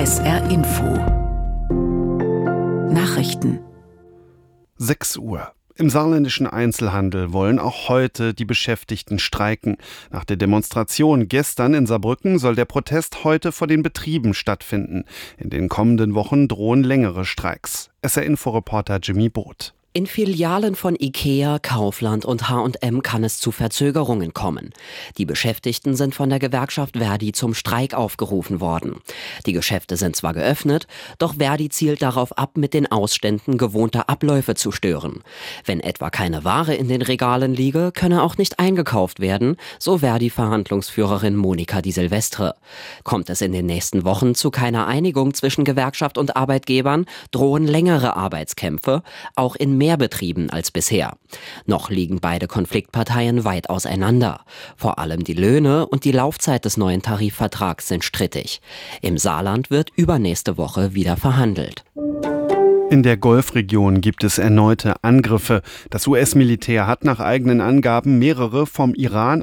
SR Info Nachrichten 6 Uhr. Im saarländischen Einzelhandel wollen auch heute die Beschäftigten streiken. Nach der Demonstration gestern in Saarbrücken soll der Protest heute vor den Betrieben stattfinden. In den kommenden Wochen drohen längere Streiks. SR-Info-Reporter Jimmy Both. In Filialen von IKEA, Kaufland und H&M kann es zu Verzögerungen kommen. Die Beschäftigten sind von der Gewerkschaft Verdi zum Streik aufgerufen worden. Die Geschäfte sind zwar geöffnet, doch Verdi zielt darauf ab, mit den Ausständen gewohnte Abläufe zu stören. Wenn etwa keine Ware in den Regalen liege, könne auch nicht eingekauft werden, so Verdi-Verhandlungsführerin Monika Di Silvestre. Kommt es in den nächsten Wochen zu keiner Einigung zwischen Gewerkschaft und Arbeitgebern, drohen längere Arbeitskämpfe, auch in mehr Betrieben als bisher. Noch liegen beide Konfliktparteien weit auseinander. Vor allem die Löhne und die Laufzeit des neuen Tarifvertrags sind strittig. Im Saarland wird übernächste Woche wieder verhandelt. In der Golfregion gibt es erneute Angriffe. Das US-Militär hat nach eigenen Angaben mehrere vom Iran